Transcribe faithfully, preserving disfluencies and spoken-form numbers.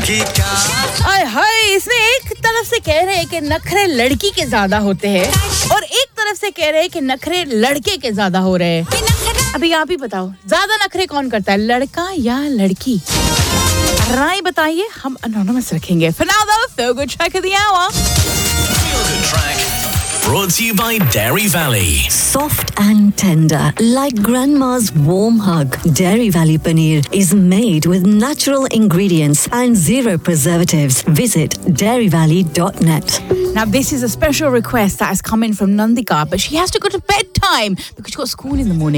आय हाय, इसमें एक तरफ से कह रहे हैं कि नखरे लड़की के ज्यादा होते हैं और एक तरफ से कह रहे हैं कि नखरे लड़के के ज्यादा हो रहे हैं। अभी आप ही बताओ, ज्यादा नखरे कौन करता है, लड़का या लड़की? राय बताइए, हम अनोनिमस रखेंगे। For now though, feel good track of the hour. Feel Good Track, brought to you by Dairy Valley. Soft and tender, like grandma's warm hug. Dairy Valley paneer is made with natural ingredients and zero preservatives. Visit dairy valley dot net. Now this is a special request that has come in from Nandika, but she has to go to bedtime because she's got school in the morning.